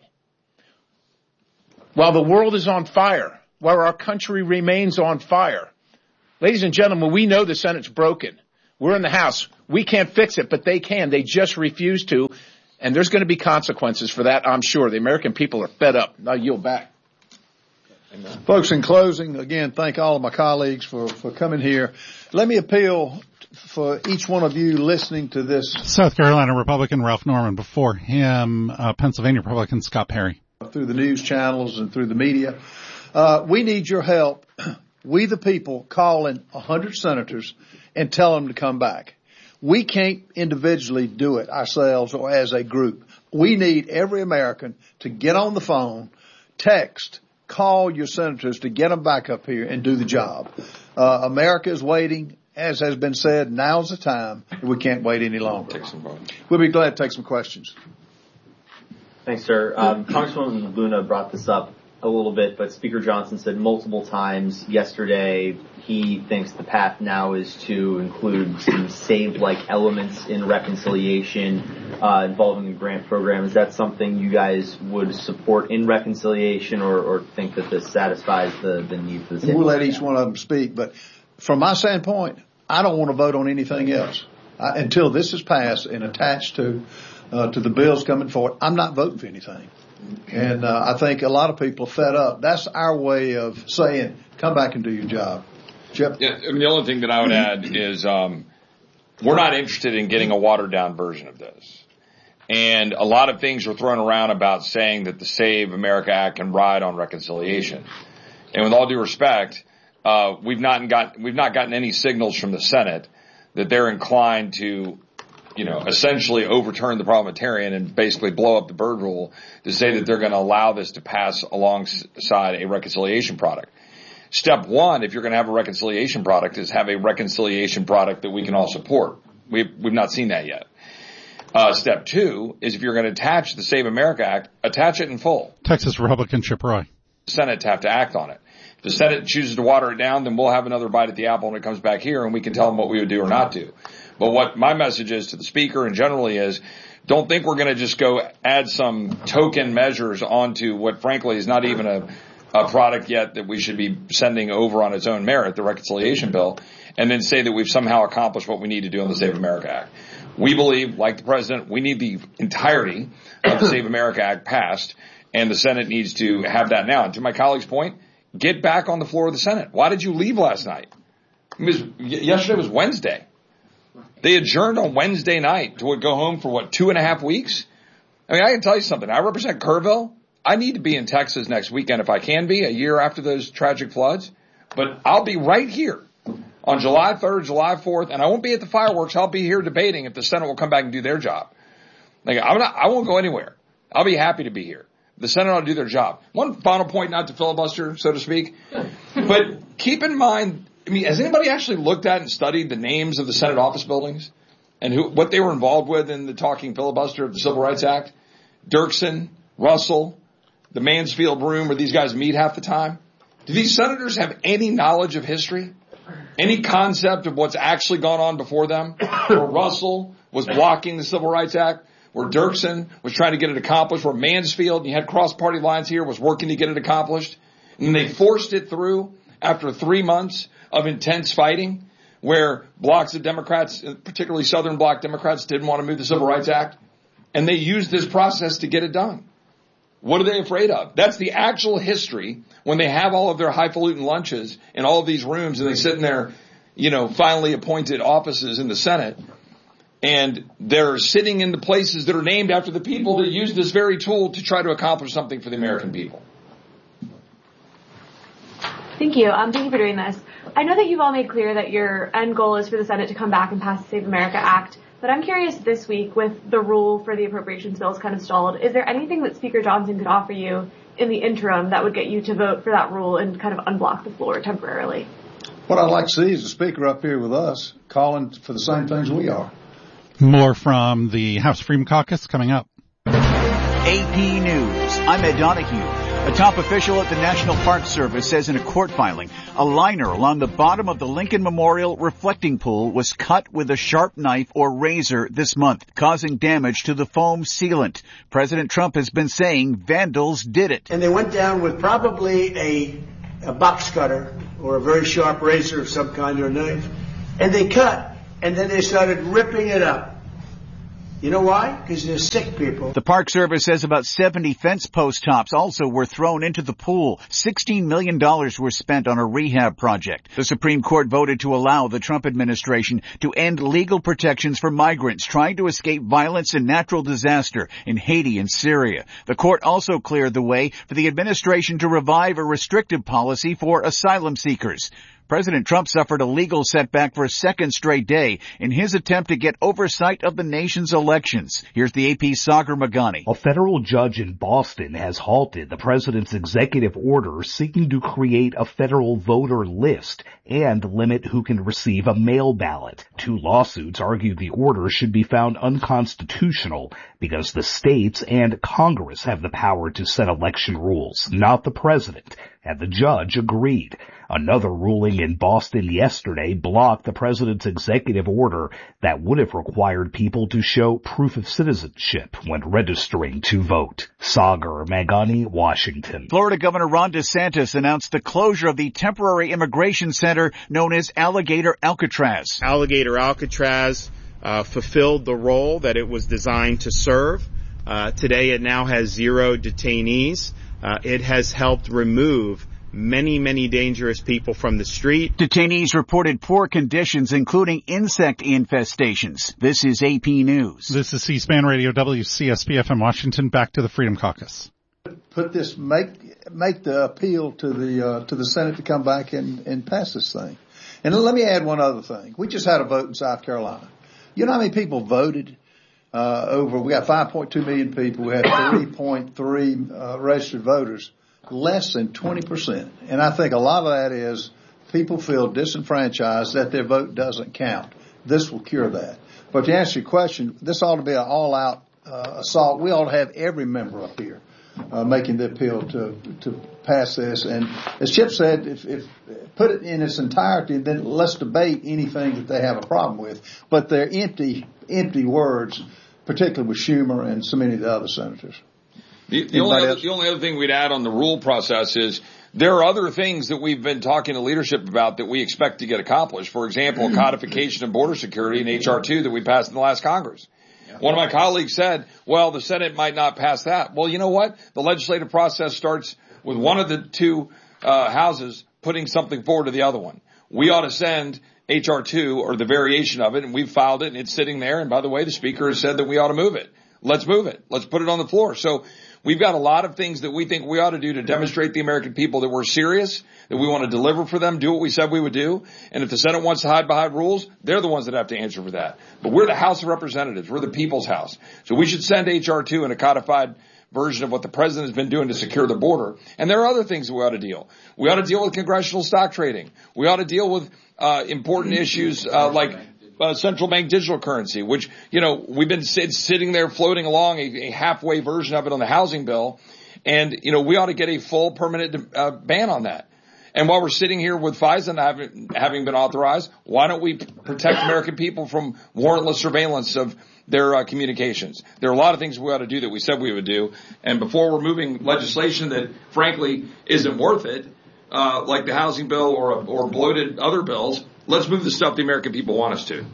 while the world is on fire, while our country remains on fire. Ladies and gentlemen, we know the Senate's broken. We're in the House. We can't fix it, but they can. They just refuse to. And there's going to be consequences for that, I'm sure. The American people are fed up. Now yield back. Amen. Folks, in closing, again, thank all of my colleagues for, for coming here. Let me appeal for each one of you listening to this. South Carolina Republican Ralph Norman. Before him, uh, Pennsylvania Republican Scott Perry. Through the news channels and through the media. Uh, we need your help. We the people call in one hundred senators and tell them to come back. We can't individually do it ourselves or as a group. We need every American to get on the phone, text, call your senators to get them back up here and do the job. Uh, America is waiting. As has been said, now's the time. We can't wait any longer. We'll be glad to take some questions. Thanks, sir. Um, Congresswoman Luna brought this up a little bit, but Speaker Johnson said multiple times yesterday he thinks the path now is to include some SAVE-like elements in reconciliation uh, involving a grant program. Is that something you guys would support in reconciliation or, or think that this satisfies the, the need for the SAVE? We'll let each one of them speak, but from my standpoint, I don't want to vote on anything else. I, until this is passed and attached to uh, to the bills coming forward, I'm not voting for anything. And uh, I think a lot of people are fed up. That's our way of saying, come back and do your job. Chip? Yeah, I mean, the only thing that I would add is um, we're not interested in getting a watered-down version of this. And a lot of things are thrown around about saying that the Save America Act can ride on reconciliation. And with all due respect, uh, we've not got we've not gotten any signals from the Senate that they're inclined to, you know, essentially overturn the parliamentarian and basically blow up the Byrd Rule to say that they're going to allow this to pass alongside a reconciliation product. Step one, if you're going to have a reconciliation product, is have a reconciliation product that we can all support. We've, we've not seen that yet. Uh, step two is if you're going to attach the Save America Act, attach it in full. Texas Republican Chip Roy. The Senate to have to act on it. If the Senate chooses to water it down, then we'll have another bite at the apple when it comes back here and we can tell them what we would do or not do. But what my message is to the Speaker and generally is, don't think we're going to just go add some token measures onto what frankly is not even a, a product yet that we should be sending over on its own merit, the reconciliation bill, and then say that we've somehow accomplished what we need to do on the Save America Act. We believe, like the President, we need the entirety of the Save America Act passed, and the Senate needs to have that now. And to my colleague's point, get back on the floor of the Senate. Why did you leave last night? It was, yesterday was Wednesday. They adjourned on Wednesday night to go home for, what, two and a half weeks? I mean, I can tell you something. I represent Kerrville. I need to be in Texas next weekend if I can be, a year after those tragic floods. But I'll be right here on July third, July fourth, and I won't be at the fireworks. I'll be here debating if the Senate will come back and do their job. Like, I'm not, I won't go anywhere. I'll be happy to be here. The Senate ought to do their job. One final point, not to filibuster, so to speak, but keep in mind, I mean, has anybody actually looked at and studied the names of the Senate office buildings and who, what they were involved with in the talking filibuster of the Civil Rights Act? Dirksen, Russell, the Mansfield room where these guys meet half the time. Do these senators have any knowledge of history? Any concept of what's actually gone on before them? Where Russell was blocking the Civil Rights Act, where Dirksen was trying to get it accomplished, where Mansfield, and you had cross-party lines here, was working to get it accomplished. And they forced it through after three months of intense fighting, where blocks of Democrats, particularly Southern bloc Democrats, didn't want to move the Civil Rights Act. And they used this process to get it done. What are they afraid of? That's the actual history when they have all of their highfalutin lunches in all of these rooms and they sit in their, you know, finally appointed offices in the Senate. And they're sitting in the places that are named after the people that use this very tool to try to accomplish something for the American people. Thank you. Um, thank you for doing this. I know that you've all made clear that your end goal is for the Senate to come back and pass the Save America Act. But I'm curious this week, with the rule for the appropriations bills kind of stalled, is there anything that Speaker Johnson could offer you in the interim that would get you to vote for that rule and kind of unblock the floor temporarily? What I'd like to see is the Speaker up here with us calling for the same things we are. More from the House Freedom Caucus coming up. A P News. I'm Ed Donahue. A top official at the National Park Service says in a court filing, a liner along the bottom of the Lincoln Memorial reflecting pool was cut with a sharp knife or razor this month, causing damage to the foam sealant. President Trump has been saying vandals did it. And they went down with probably a, a box cutter or a very sharp razor of some kind or knife, and they cut, and then they started ripping it up. You know why? Because they're sick people. The Park Service says about seventy fence post tops also were thrown into the pool. sixteen million dollars were spent on a rehab project. The Supreme Court voted to allow the Trump administration to end legal protections for migrants trying to escape violence and natural disaster in Haiti and Syria. The court also cleared the way for the administration to revive a restrictive policy for asylum seekers. President Trump suffered a legal setback for a second straight day in his attempt to get oversight of the nation's elections. Here's the A P's Sagar Magani. A federal judge in Boston has halted the president's executive order seeking to create a federal voter list and limit who can receive a mail ballot. Two lawsuits argue the order should be found unconstitutional because the states and Congress have the power to set election rules, not the president, and the judge agreed. Another ruling in Boston yesterday blocked the president's executive order that would have required people to show proof of citizenship when registering to vote. Sagar Magani, Washington. Florida Governor Ron DeSantis announced the closure of the temporary immigration center known as Alligator Alcatraz. Alligator Alcatraz uh, fulfilled the role that it was designed to serve. Uh, today it now has zero detainees. Uh, it has helped remove many, many dangerous people from the street. Detainees reported poor conditions, including insect infestations. This is A P News. This is C-SPAN Radio, W C S P F M Washington. Back to the Freedom Caucus. Put this, make make the appeal to the uh, to the Senate to come back and, and pass this thing. And let me add one other thing. We just had a vote in South Carolina. You know how many people voted? Uh, over, we got five point two million people. We had three point three uh, registered voters. Less than twenty percent. And I think a lot of that is people feel disenfranchised, that their vote doesn't count. This will cure that. But to answer your question, this ought to be an all-out uh, assault. We ought to have every member up here uh, making the appeal to to pass this. And as Chip said, if, if put it in its entirety, then let's debate anything that they have a problem with. But they're empty, empty words, particularly with Schumer and so many of the other senators. The, the, only other, the only other thing we'd add on the rule process is there are other things that we've been talking to leadership about that we expect to get accomplished. For example, codification of border security in H R two that we passed in the last Congress. One of my colleagues said, well, the Senate might not pass that. Well, you know what? The legislative process starts with one of the two uh, houses putting something forward to the other one. We ought to send H R two or the variation of it, and we've filed it, and it's sitting there. And by the way, the Speaker has said that we ought to move it. Let's move it. Let's put it on the floor. So we've got a lot of things that we think we ought to do to demonstrate to the American people that we're serious, that we want to deliver for them, do what we said we would do. And if the Senate wants to hide behind rules, they're the ones that have to answer for that. But we're the House of Representatives. We're the people's house. So we should send H R two in a codified version of what the president has been doing to secure the border. And there are other things that we ought to deal. We ought to deal with congressional stock trading. We ought to deal with uh important issues uh like Uh, central bank digital currency, which, you know, we've been sit, sitting there floating along a, a halfway version of it on the housing bill. And, you know, we ought to get a full permanent uh, ban on that. And while we're sitting here with FISA having, having been authorized, why don't we protect American people from warrantless surveillance of their uh, communications? There are a lot of things we ought to do that we said we would do. And before we're moving legislation that, frankly, isn't worth it, uh, like the housing bill or, or bloated other bills, let's move the stuff the American people want us to.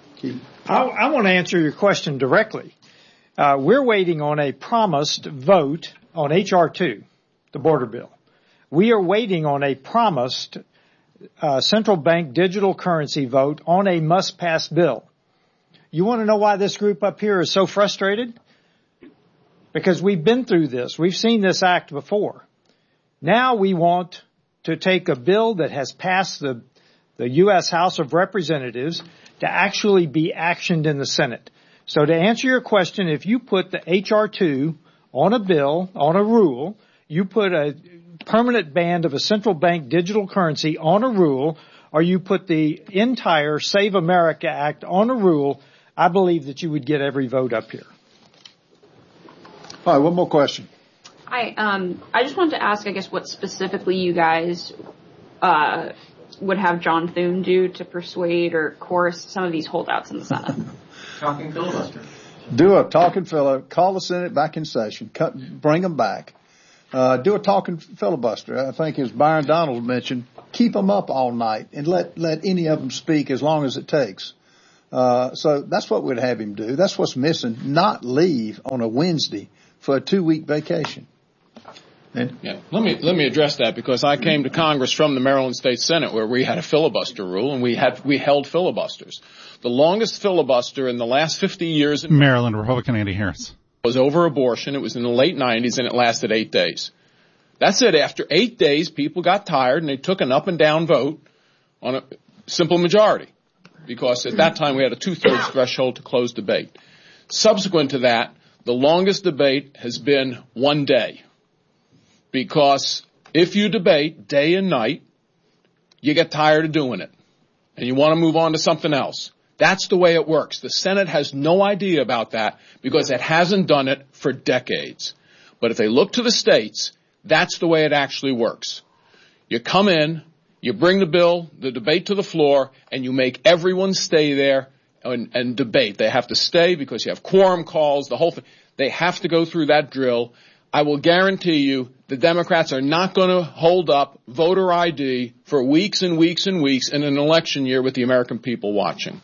I, I want to answer your question directly. Uh, we're waiting on a promised vote on H R two, the border bill. We are waiting on a promised uh, central bank digital currency vote on a must-pass bill. You want to know why this group up here is so frustrated? Because we've been through this. We've seen this act before. Now we want to take a bill that has passed the the U S House of Representatives to actually be actioned in the Senate. So to answer your question, if you put the H R two on a bill, on a rule, you put a permanent ban of a central bank digital currency on a rule, or you put the entire Save America Act on a rule, I believe that you would get every vote up here. All right, one more question. Hi, um, I just wanted to ask, I guess, what specifically you guys uh, would have John Thune do to persuade or coerce some of these holdouts in the Senate. Talking filibuster. Do a talking filibuster. Call the Senate back in session. Cut, bring them back. Uh, do a talking filibuster. I think, as Byron Donald mentioned, keep them up all night and let let any of them speak as long as it takes. Uh, so that's what we'd have him do. That's what's missing. Not leave on a Wednesday for a two-week vacation. And yeah, let me let me address that, because I came to Congress from the Maryland State Senate, where we had a filibuster rule, and we had we held filibusters. The longest filibuster in the last fifty years in Maryland Republican Andy Harris was over abortion. It was in the late nineties, and it lasted eight days. That's it. After eight days, people got tired, and they took an up and down vote on a simple majority, because at that time we had a two-thirds threshold to close debate. Subsequent to that, the longest debate has been one day. Because if you debate day and night, you get tired of doing it, and you want to move on to something else. That's the way it works. The Senate has no idea about that, because it hasn't done it for decades. But if they look to the states, that's the way it actually works. You come in, you bring the bill, the debate to the floor, and you make everyone stay there and, and debate. They have to stay because you have quorum calls, the whole thing. They have to go through that drill. I will guarantee you the Democrats are not going to hold up voter I D for weeks and weeks and weeks in an election year with the American people watching.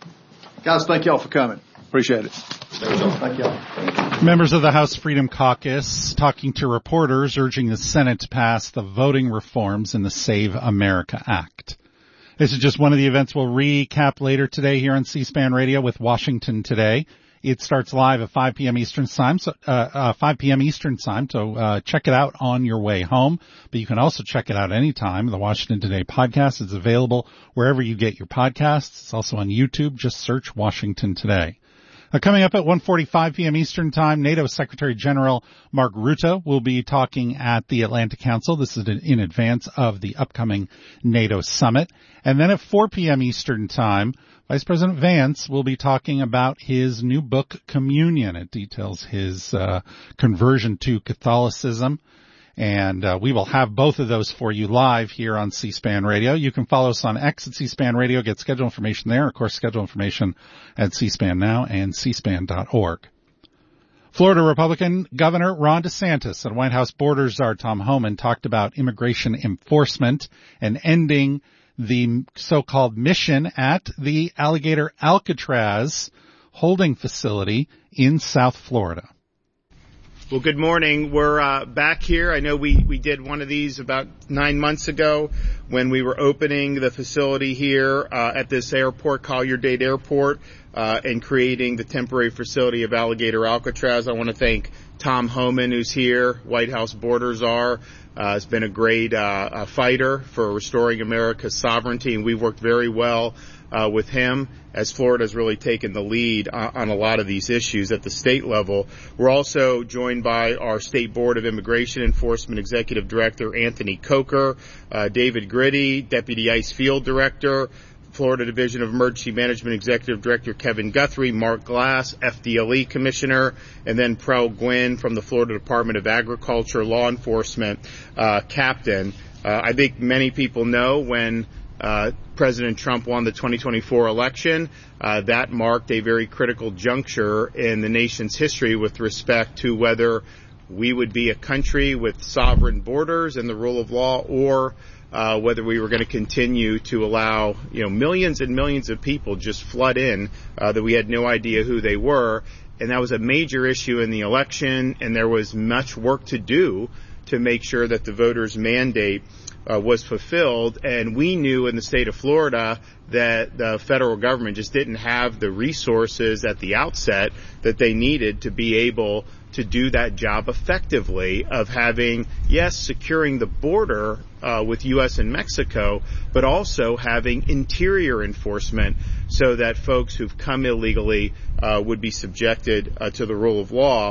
Guys, thank y'all for coming. Appreciate it. Thank y'all. Members of the House Freedom Caucus talking to reporters, urging the Senate to pass the voting reforms in the Save America Act. This is just one of the events we'll recap later today here on C-SPAN Radio with Washington Today. It starts live at five p.m. Eastern time, so, uh, uh, five p.m. Eastern time, so, uh, check it out on your way home. But you can also check it out anytime. The Washington Today podcast is available wherever you get your podcasts. It's also on YouTube. Just search Washington Today. Uh, coming up at one forty-five p.m. Eastern time, NATO Secretary General Mark Rutte will be talking at the Atlantic Council. This is in advance of the upcoming NATO summit. And then at four p.m. Eastern time, Vice President Vance will be talking about his new book, Communion. It details his uh, conversion to Catholicism. And uh, we will have both of those for you live here on C-SPAN Radio. You can follow us on X at C-SPAN Radio, get schedule information there. Of course, schedule information at C-SPAN Now and C SPAN dot org. Florida Republican Governor Ron DeSantis and White House border czar Tom Homan talked about immigration enforcement and ending the so-called mission at the Alligator Alcatraz holding facility in South Florida. Well, good morning. We're uh, back here. I know we, we did one of these about nine months ago when we were opening the facility here uh, at this airport, Collier Dade Airport, uh, and creating the temporary facility of Alligator Alcatraz. I want to thank Tom Homan, who's here, White House border czar. Uh, has been a great uh, a fighter for restoring America's sovereignty, and we've worked very well uh, with him as Florida's really taken the lead on, on a lot of these issues at the state level. We're also joined by our State Board of Immigration Enforcement Executive Director Anthony Coker, uh, David Gritty, Deputy ICE Field Director, Florida Division of Emergency Management Executive Director Kevin Guthrie, Mark Glass, F D L E Commissioner, and then Prel Gwynn from the Florida Department of Agriculture Law Enforcement uh, Captain. Uh, I think many people know when uh, President Trump won the twenty twenty-four election, uh, that marked a very critical juncture in the nation's history with respect to whether we would be a country with sovereign borders and the rule of law, or Uh, whether we were going to continue to allow, you know, millions and millions of people just flood in uh, that we had no idea who they were. And that was a major issue in the election, and there was much work to do to make sure that the voters' mandate uh, was fulfilled. And we knew in the state of Florida that the federal government just didn't have the resources at the outset that they needed to be able to do that job effectively of having, yes, securing the border uh, with U S and Mexico, but also having interior enforcement so that folks who've come illegally uh, would be subjected uh, to the rule of law.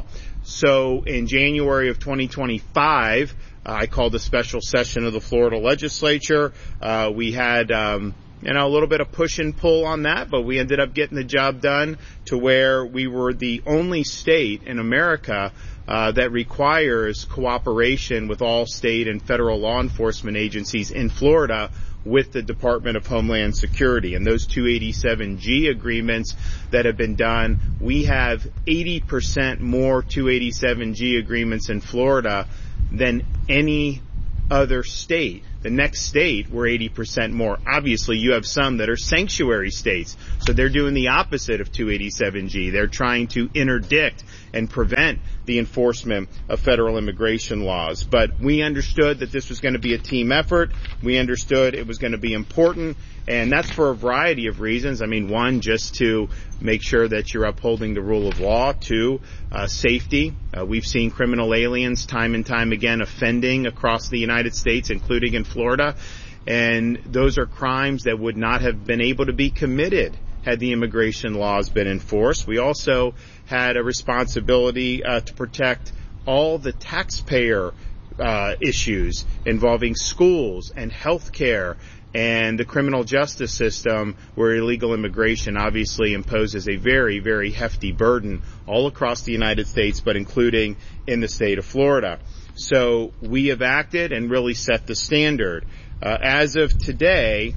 So in January of twenty twenty-five, uh, I called a special session of the Florida legislature. Uh, we had um, you know, a little bit of push and pull on that, but we ended up getting the job done to where we were the only state in America uh, that requires cooperation with all state and federal law enforcement agencies in Florida with the Department of Homeland Security. And those two eighty-seven G agreements that have been done, we have eighty percent more two eighty-seven G agreements in Florida than any other state. The next state, we're eighty percent more. Obviously, you have some that are sanctuary states, so they're doing the opposite of two eighty-seven G. They're trying to interdict and prevent the enforcement of federal immigration laws. But we understood that this was going to be a team effort. We understood it was going to be important, and that's for a variety of reasons. I mean, one, just to make sure that you're upholding the rule of law. Two, uh, safety. Uh, we've seen criminal aliens time and time again offending across the United States, including in Florida, and those are crimes that would not have been able to be committed had the immigration laws been enforced. We also had a responsibility uh, to protect all the taxpayer uh, issues involving schools and health care and the criminal justice system, where illegal immigration obviously imposes a very, very hefty burden all across the United States, but including in the state of Florida. So we have acted and really set the standard. Uh, as of today,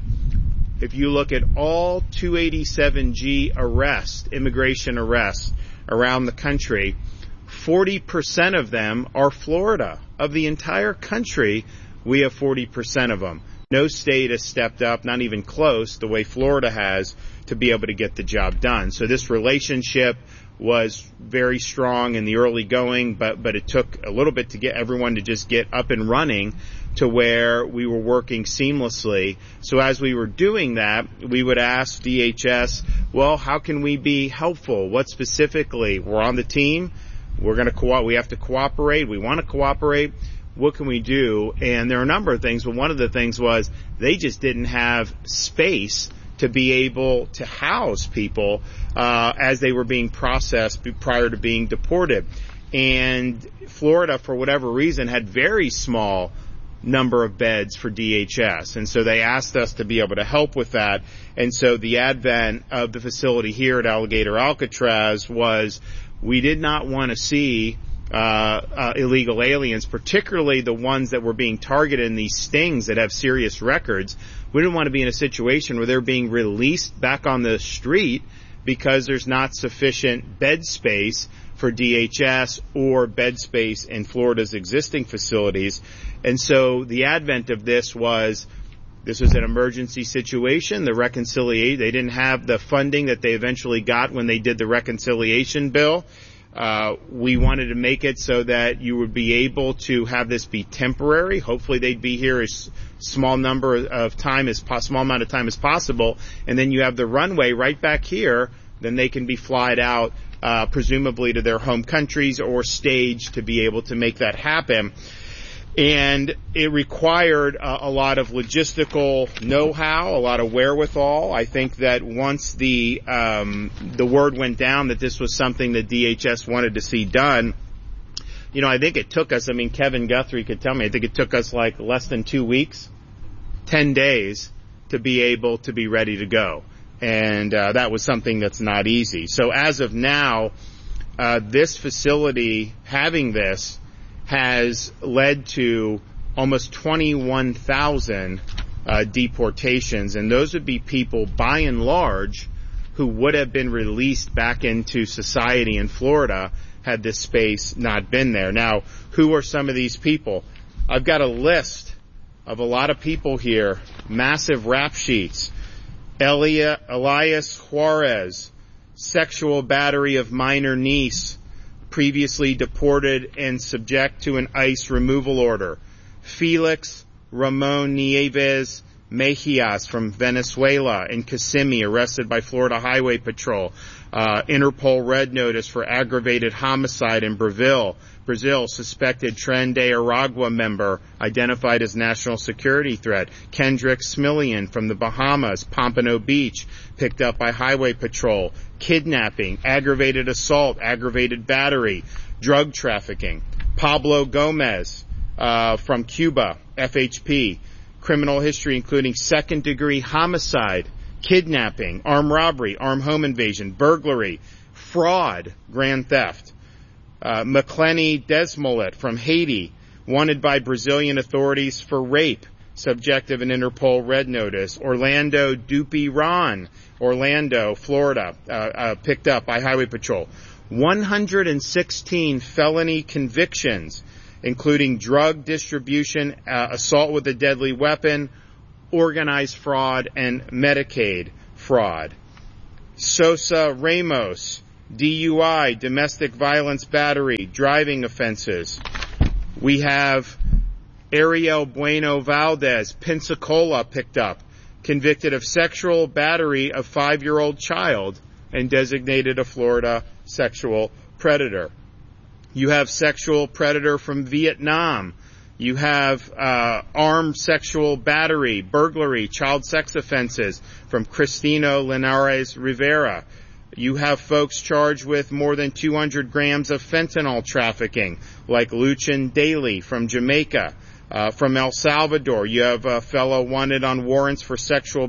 if you look at all two eighty-seven G arrests, immigration arrests around the country, forty percent of them are Florida. Of the entire country, we have forty percent of them. No state has stepped up, not even close, the way Florida has, to be able to get the job done. So this relationship was very strong in the early going, but, but it took a little bit to get everyone to just get up and running to where we were working seamlessly. So as we were doing that, we would ask D H S, well, how can we be helpful? What specifically? We're on the team. We're going to co- we have to cooperate. We want to cooperate. What can we do? And there are a number of things, but one of the things was they just didn't have space to be able to house people uh, as they were being processed prior to being deported. And Florida, for whatever reason, had very small number of beds for D H S. And so they asked us to be able to help with that. And so the advent of the facility here at Alligator Alcatraz was we did not want to see uh, uh illegal aliens, particularly the ones that were being targeted in these stings that have serious records. We didn't want to be in a situation where they're being released back on the street because there's not sufficient bed space for D H S or bed space in Florida's existing facilities. And so the advent of this was, this was an emergency situation. The reconciliation, they didn't have the funding that they eventually got when they did the reconciliation bill. Uh, we wanted to make it so that you would be able to have this be temporary. Hopefully they'd be here as small number of time as po- small amount of time as possible. And then you have the runway right back here. Then they can be flied out, uh, presumably to their home countries or staged to be able to make that happen. And it required uh, a lot of logistical know-how, a lot of wherewithal. I think that once the um, the word went down that this was something that D H S wanted to see done, you know, I think it took us, I mean, Kevin Guthrie could tell me, I think it took us like less than two weeks, ten days, to be able to be ready to go. And uh, that was something that's not easy. So as of now, uh, this facility, having this, has led to almost twenty-one thousand uh, deportations, and those would be people, by and large, who would have been released back into society in Florida had this space not been there. Now, who are some of these people? I've got a list of a lot of people here, massive rap sheets. Elia, Elias Juarez, sexual battery of minor niece, previously deported and subject to an ICE removal order. Felix Ramon Nieves Mejias from Venezuela and Kissimmee, arrested by Florida Highway Patrol. Uh, Interpol red notice for aggravated homicide in Brazil. Brazil, suspected Tren de Aragua member, identified as national security threat. Kendrick Smillian from the Bahamas, Pompano Beach, picked up by Highway Patrol. Kidnapping, aggravated assault, aggravated battery, drug trafficking. Pablo Gomez uh, from Cuba, F H P, criminal history including second-degree homicide, kidnapping, armed robbery, armed home invasion, burglary, fraud, grand theft. Uh, Makleni Desmolet from Haiti, wanted by Brazilian authorities for rape, subject of an Interpol red notice. Orlando Dupiran, Orlando, Florida, uh, uh, picked up by Highway Patrol. one hundred sixteen felony convictions, including drug distribution, uh, assault with a deadly weapon, organized fraud, and Medicaid fraud. Sosa Ramos, D U I, domestic violence battery, driving offenses. We have Ariel Bueno Valdez, Pensacola, picked up, convicted of sexual battery of five-year-old child and designated a Florida sexual predator. You have sexual predator from Vietnam. You have uh, armed sexual battery, burglary, child sex offenses from Cristino Linares Rivera. You have folks charged with more than two hundred grams of fentanyl trafficking, like Luchin Daly from Jamaica. Uh, from El Salvador, you have a fellow wanted on warrants for sexual